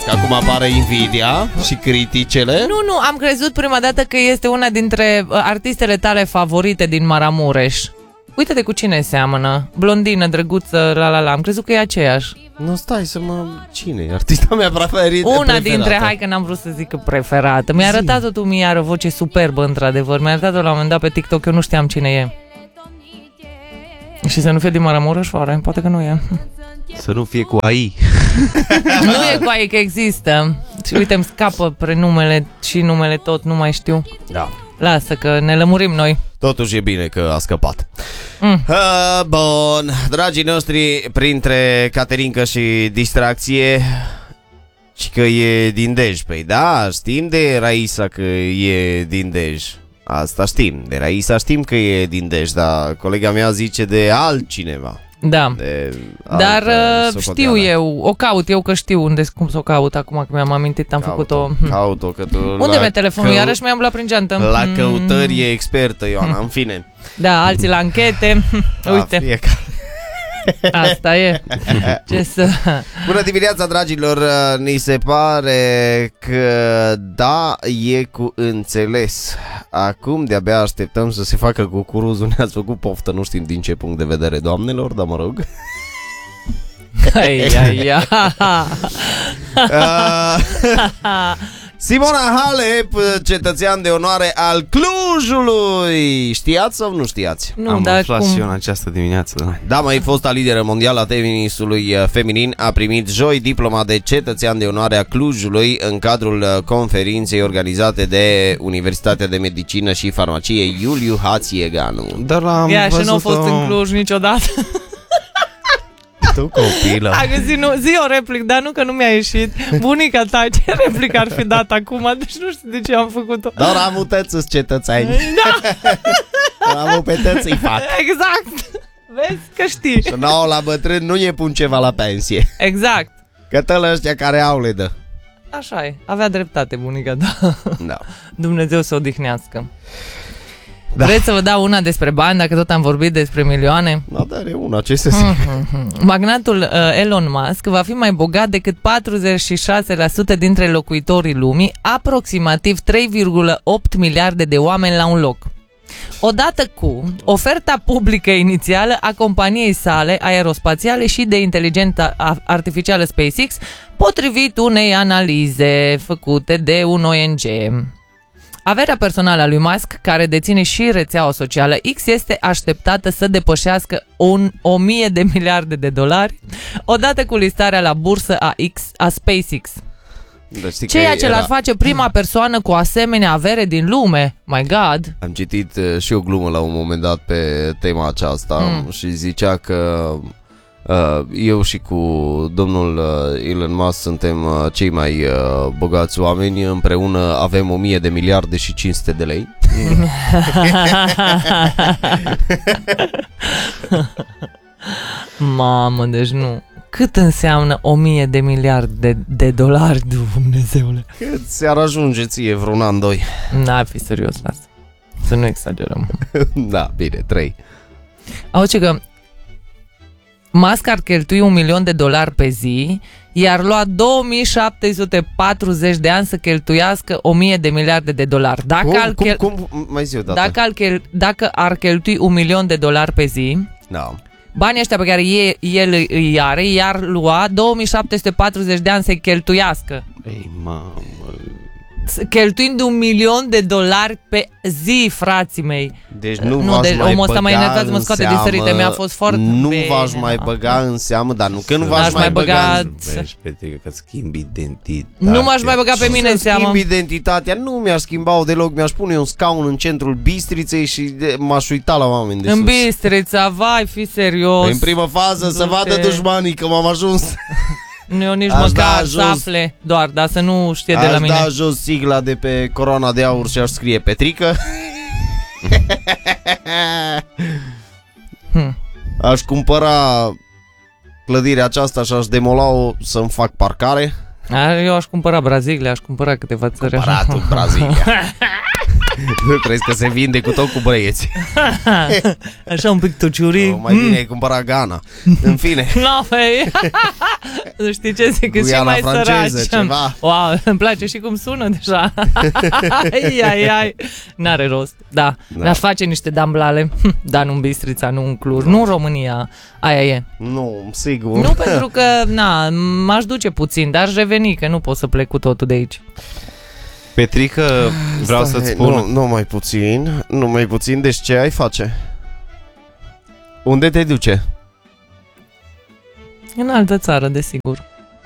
Că acum apare invidia și criticele. Nu, am crezut prima dată că este una dintre artistele tale favorite din Maramureș. Uite-te cu cine seamănă. Blondină, drăguță, la. Am crezut că e aceeași. Nu, stai să mă... Cine e artista mea preferită? Una dintre, hai că n-am vrut să zic că preferată. Mi-a arătat-o tu, Miară, voce superbă, într-adevăr. Mi-a arătat-o la un moment dat pe TikTok, eu nu știam cine e. Și să nu fie din Maramureș, oare? Poate că nu e. Să nu fie cu AI. Nu e cu AI, că există. Și uite, îmi scapă prenumele și numele tot, nu mai știu. Da. Lasă că ne lămurim noi. Totuși e bine că a scăpat. Bun, dragii noștri, printre Caterinca și distracție, și că e din Dej. Păi da, știm de Raisa că e din Dej. Asta știm, de Raisa știm că e din Dej, dar colega mea zice de altcineva. Da, dar știu eu, o caut eu, că știu unde, cum să o caut acum că mi-am amintit, am făcut-o. Caut-o, că tu... Unde mi-e telefonul? Iarăși mi-am luat prin geantă. La căutări e expertă, Ioana, în fine. Da, alții la închete. Uite. Asta e. Ce să... Bună dimineața, dragilor. Ni se pare că da, e cu înțeles. Acum de-abia așteptăm să se facă cucuruzul. Ne-ați făcut poftă, nu știm din ce punct de vedere, doamnelor, dar mă rog. Simona Halep, cetățean de onoare al Clujului. Știați sau nu știați? Nu, am aflat și eu în această dimineață. Da, mai fosta lideră mondială a tenisului feminin a primit joi diploma de cetățean de onoare a Clujului în cadrul conferinței organizate de Universitatea de Medicină și Farmacie Iuliu Hațieganu. Dar am și nu a fost în Cluj niciodată. Tu copilă. A găsit, zi o replică, dar nu că nu mi-a ieșit. Bunica ta, ce replică ar fi dat acum? Deci nu știu de ce am făcut-o. Doar amutăți-ți cetățeni. Da. Amutăți îi fac. Exact. Vezi că știi. Și nouă la bătrân nu e pun ceva la pensie. Exact. Că tălă ăștia care au le dă. Așa e, avea dreptate bunica ta. Da. Dumnezeu să o odihnească. Da. Vreți să vă dau una despre bani, dacă tot am vorbit despre milioane? Da, dar e una, ce să zic. Magnatul Elon Musk va fi mai bogat decât 46% dintre locuitorii lumii, aproximativ 3,8 miliarde de oameni la un loc. Odată cu oferta publică inițială a companiei sale aerospațiale și de inteligență artificială SpaceX, potrivit unei analize făcute de un ONG. Averea personală a lui Musk, care deține și rețeaua socială X, este așteptată să depășească 1000 de miliarde de dolari, odată cu listarea la bursă a SpaceX. Ceea ce l-ar face prima persoană cu asemenea avere din lume. My God! Am citit și o glumă la un moment dat pe tema aceasta și zicea că eu și cu domnul Elon Musk suntem cei mai bogați oameni. Împreună avem 1000 de miliarde și 500 de lei. Mamă, deci nu. Cât înseamnă 1000 de miliarde de dolari, Dumnezeule? Cât ți-ar ajunge ție vreun an, doi? N-ar fi serios, lasă. Să nu exagerăm. Da, bine, 3. Auzi că Musk ar cheltui $1.000.000 pe zi, iar lua 2740 de ani să cheltuiască 1000 de miliarde de dolari. Cum? Mai zi o dată. Dacă ar cheltui $1.000.000 pe zi, da, banii ăștia pe care el îi are, i-ar lua 2740 de ani să-i cheltuiască. Ei, mamă... Cheltuind $1.000.000 pe zi, frații mei. Deci nu v-aș mai omul ăsta băga enervat, mă scoate din sărite. Mi-a fost foarte nu bine. V-aș mai băga în seamă, dar nu că nu v-aș mai băga. Vezi pe tine că schimbi identitatea. Nu m-aș mai băga pe mine în seamă. Schimb identitatea, nu mi-aș schimba-o deloc. Mi-aș pune un scaun în centrul Bistriței și m-aș uita la oameni de sus. În Bistrița, vai, fi serios. În primă fază să vadă dușmanii că m-am ajuns. Nu, eu nici măcar să afle doar, dar să nu știe de la mine. Aș da jos sigla de pe coroana de aur și aș scrie Petrică. Aș cumpăra clădirea aceasta și aș demola-o să-mi fac parcare. Eu aș cumpăra Brazilia, aș cumpăra câteva țări. Cumpăratul Brazilia. Nu crezi că se vinde cu tot cu băieți? Așa un pic tociurii. Mai bine ai cumpărat Gana. În fine. No, fei. Știi ce zic? Că și mai săraci. Ceva. Wow, îmi place și cum sună deja. Ai. N-are rost. Da. Mi-aș face niște damblale. Dar nu în Bistrița, nu în Cluj, nu în România. Aia e. Nu, sigur. Nu, pentru că, m-aș duce puțin, dar aș reveni, că nu pot să plec cu totul de aici. Petrică, vreau să-ți spun... Nu mai puțin, deci ce ai face? Unde te duce? În altă țară, desigur.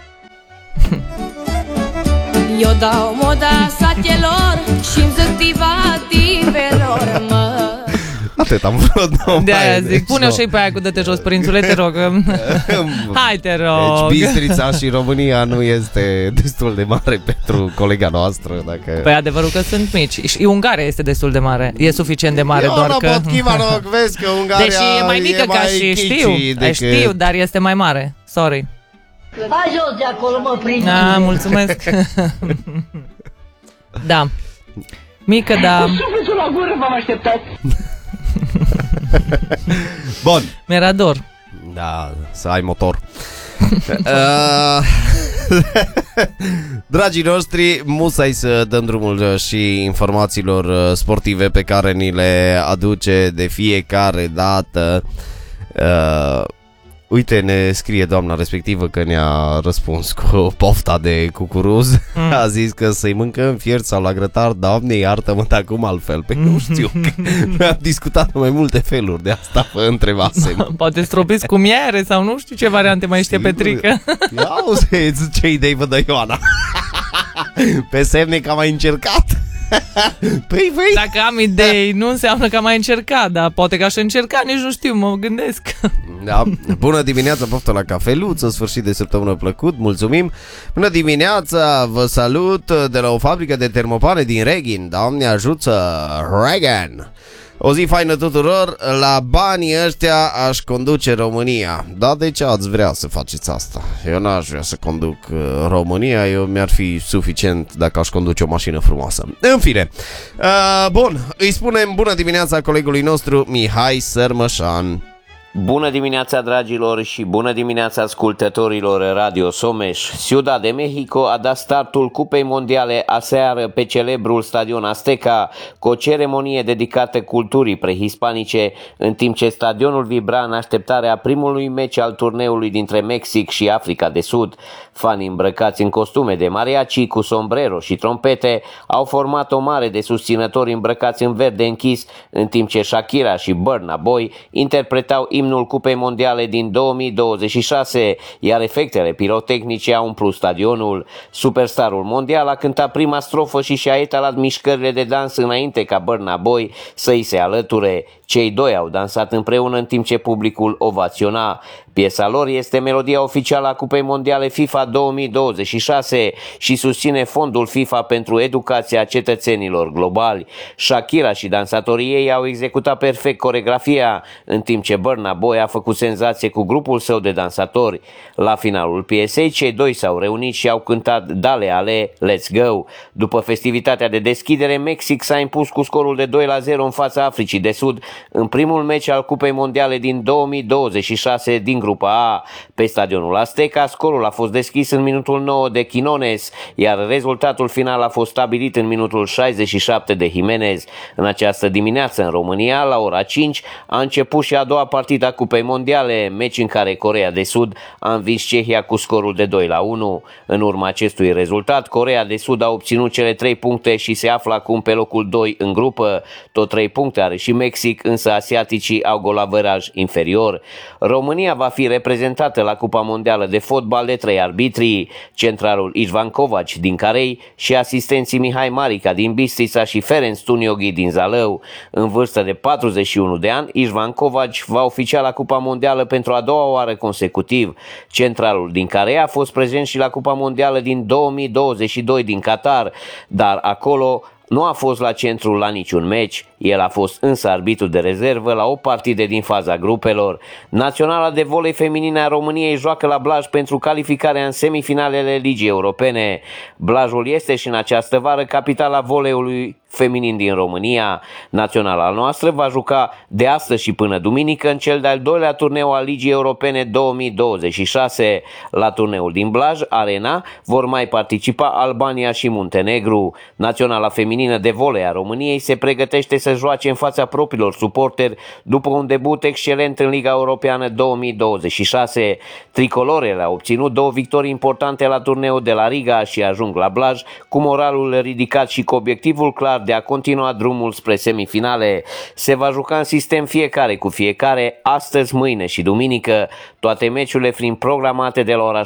Eu dau moda satelor și-mi zic divativelor, mă. Atât am vrut. De aia zic, pune-o și pe aia cu dă-te jos, prințule, te rog. Hai, te rog. Deci Bistrița și România nu este destul de mare pentru colega noastră. Dacă... Păi adevărul că sunt mici. Și Ungaria este destul de mare. E suficient de mare, doar că... Vezi că Ungaria deși e mai mică ca și știu, dar este mai mare. Sorry. Hai jos de acolo, mă, prințule. Mulțumesc. Da. Mică, da. Sufletul la gură v-am așteptat. Bun. Mi-era dor. Da, să ai motor. Dragii noștri, musai să dăm drumul și informațiilor sportive pe care ni le aduce de fiecare dată. Uite, ne scrie doamna respectivă că ne-a răspuns cu pofta de cucuruz. A zis că să-i mâncăm fiert sau la grătar. Doamne, iartă-mă, dar cum altfel? Pe nu știu, noi am discutat mai multe feluri de asta, vă întrebasem. Poate stropiți cu miere sau nu știu ce variante mai știe Petrică. Ia auzi, ce idei vă dă Ioana. Pe semne că am mai încercat. Păi, dacă am idei, nu înseamnă că am mai încercat, dar poate că aș încerca, nici nu știu, mă gândesc. Da. Bună dimineața, poftă la cafeluță, sfârșit de săptămână plăcut, mulțumim. Bună dimineața, vă salut de la o fabrică de termopane din Reghin. Doamne ajută, Reghin. O zi faină tuturor, la banii ăștia aș conduce România. Da, de ce ați vrea să faceți asta? Eu n-aș vrea să conduc România, mi-ar fi suficient dacă aș conduce o mașină frumoasă. În fine, bun, îi spunem bună dimineața colegului nostru Mihai Sărmășan. Bună dimineața, dragilor, și bună dimineața ascultătorilor Radio Someș. Ciudad de Mexico a dat startul Cupei Mondiale aseară pe celebrul stadion Azteca cu o ceremonie dedicată culturii prehispanice, în timp ce stadionul vibra în așteptarea primului meci al turneului dintre Mexic și Africa de Sud. Fanii îmbrăcați în costume de mariachi cu sombrero și trompete au format o mare de susținători îmbrăcați în verde închis, în timp ce Shakira și Burna Boy interpretau imnul Cupei Mondiale din 2026, iar efectele pirotehnice au umplut stadionul. Superstarul mondial a cântat prima strofă și și-a etalat mișcările de dans înainte ca Burna Boy să-i se alăture. Cei doi au dansat împreună în timp ce publicul ovaționa. Piesa lor este melodia oficială a Cupei Mondiale FIFA 2026 și susține fondul FIFA pentru educația cetățenilor globali. Shakira și dansatorii ei au executat perfect coregrafia, în timp ce Burna Boy a făcut senzație cu grupul său de dansatori. La finalul piesei, cei doi s-au reunit și au cântat Dale Ale, Let's Go. După festivitatea de deschidere, Mexic s-a impus cu scorul de 2-0 în fața Africii de Sud în primul meci al Cupei Mondiale din 2026 din grupa A. Pe stadionul Azteca, scorul a fost deschis în minutul 9 de Quinones, iar rezultatul final a fost stabilit în minutul 67 de Jimenez. În această dimineață, în România, la ora 5, a început și a doua partidă a Cupei Mondiale, meci în care Coreea de Sud a învins Cehia cu scorul de 2-1. În urma acestui rezultat, Coreea de Sud a obținut cele 3 puncte și se află acum pe locul 2 în grupă. Tot 3 puncte are și Mexic, însă asiaticii au golaveraj inferior. România va fi reprezentată la Cupa Mondială de fotbal de 3 arbitri, centralul Ișvan Covaci din Carei și asistenții Mihai Marica din Bistrița și Ferenc Tunioghi din Zalău. În vârstă de 41 de ani, Ișvan Covaci va oficia la Cupa Mondială pentru a doua oară consecutiv. Centralul din Carei a fost prezent și la Cupa Mondială din 2022 din Qatar, dar acolo nu a fost la centru la niciun meci. El a fost însă arbitru de rezervă la o partidă din faza grupelor. Naționala de volei feminine a României joacă la Blaj pentru calificarea în semifinalele Ligii Europene. Blajul este și în această vară capitala voleiului feminin din România. Naționala noastră va juca de astăzi și până duminică în cel de-al doilea turneu al Ligii Europene 2026. La turneul din Blaj, Arena, vor mai participa Albania și Muntenegru. Naționala feminină de volei a României se pregătește să joace în fața propriilor suporteri după un debut excelent în Liga Europeană 2026. Tricolorele au obținut 2 victorii importante la turneul de la Riga și ajung la Blaj cu moralul ridicat și cu obiectivul clar de a continua drumul spre semifinale. Se va juca în sistem fiecare cu fiecare, astăzi, mâine și duminică, toate meciurile fiind programate de la ora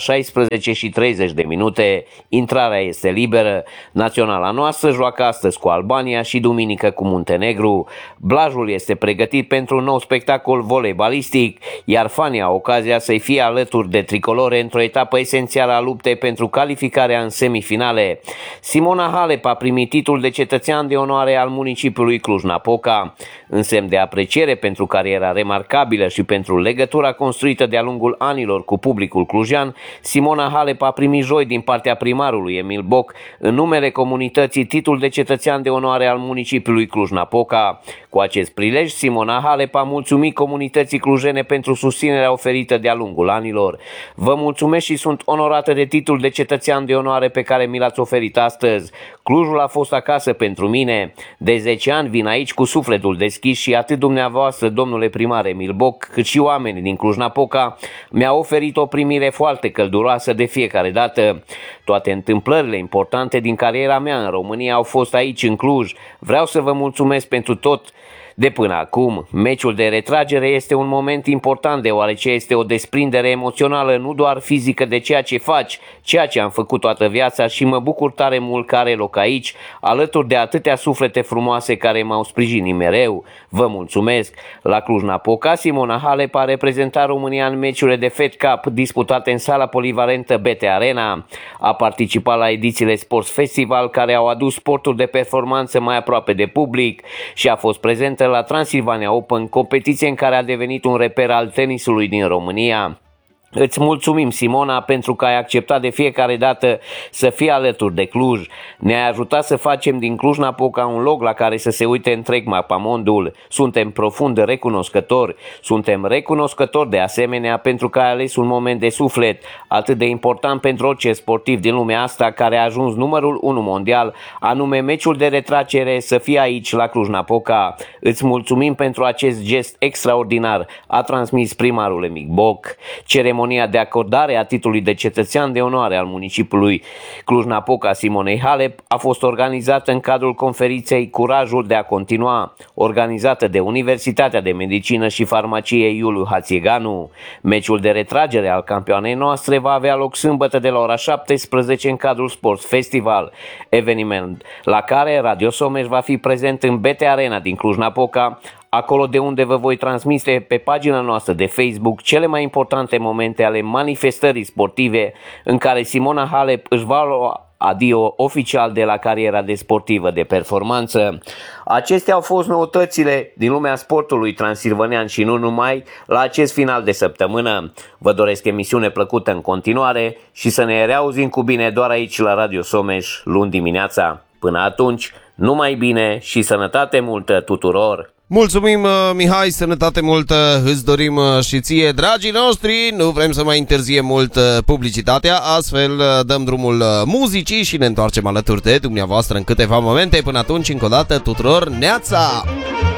16:30. Intrarea este liberă. Naționala noastră joacă astăzi cu Albania și duminică cu Muntenegru. Blajul este pregătit pentru un nou spectacol voleibalistic, iar fanii au ocazia să-i fie alături de tricolore într-o etapă esențială a luptei pentru calificarea în semifinale. Simona Halep a primit titlul de cetățean de onoare al municipiului Cluj-Napoca. În semn de apreciere pentru cariera remarcabilă și pentru legătura construită de-a lungul anilor cu publicul clujean, Simona Halep a primit joi din partea primarului Emil Boc, în numele comunității, titlul de cetățean de onoare al municipiului Cluj-Napoca. Cu acest prilej, Simona Halep a mulțumit comunității clujene pentru susținerea oferită de-a lungul anilor. Vă mulțumesc și sunt onorată de titlul de cetățean de onoare pe care mi l-ați oferit astăzi. Clujul a fost acasă pentru mine. De 10 ani vin aici cu sufletul deschis și atât dumneavoastră, domnule primar Emil Boc, cât și oamenii din Cluj-Napoca mi-au oferit o primire foarte călduroasă de fiecare dată. Toate întâmplările importante din cariera mea în România au fost aici, în Cluj. Vreau să vă mulțumesc pentru tot de până acum. Meciul de retragere este un moment important, deoarece este o desprindere emoțională, nu doar fizică, de ceea ce faci, ceea ce am făcut toată viața, și mă bucur tare mult că are loc aici, alături de atâtea suflete frumoase care m-au sprijinit mereu. Vă mulțumesc! La Cluj-Napoca, Simona Halep a reprezentat România în meciurile de Fed Cup disputate în sala polivalentă BT Arena. A participat la edițiile Sports Festival, care au adus sportul de performanță mai aproape de public, și a fost prezentă la Transilvania Open, competiție în care a devenit un reper al tenisului din România. Îți mulțumim, Simona, pentru că ai acceptat de fiecare dată să fii alături de Cluj. Ne-ai ajutat să facem din Cluj-Napoca un loc la care să se uite întreg mapamondul. Suntem profund recunoscători. Suntem recunoscători de asemenea pentru că ai ales un moment de suflet atât de important pentru orice sportiv din lumea asta, care a ajuns numărul 1 mondial, anume meciul de retragere, să fie aici la Cluj-Napoca. Îți mulțumim pentru acest gest extraordinar, a transmis primarul Emil Boc. Ceremonia de acordare a titlului de cetățean de onoare al municipiului Cluj-Napoca Simonei Halep a fost organizată în cadrul conferinței Curajul de a continua, organizată de Universitatea de Medicină și Farmacie Iuliu Hațieganu. Meciul de retragere al campioanei noastre va avea loc sâmbătă de la ora 17 în cadrul Sports Festival, eveniment la care Radio Someș va fi prezent în BT Arena din Cluj-Napoca, acolo de unde vă voi transmite pe pagina noastră de Facebook cele mai importante momente ale manifestării sportive în care Simona Halep își va lua adio oficial de la cariera de sportivă de performanță. Acestea au fost noutățile din lumea sportului transilvanean și nu numai la acest final de săptămână. Vă doresc emisiune plăcută în continuare și să ne reauzim cu bine doar aici la Radio Someș luni dimineața. Până atunci, numai bine și sănătate multă tuturor! Mulțumim, Mihai, sănătate multă îți dorim și ție, dragii noștri. Nu vrem să mai întârziem mult publicitatea, astfel dăm drumul muzicii și ne întoarcem alături de dumneavoastră în câteva momente. Până atunci, încă o dată, tuturor, neața!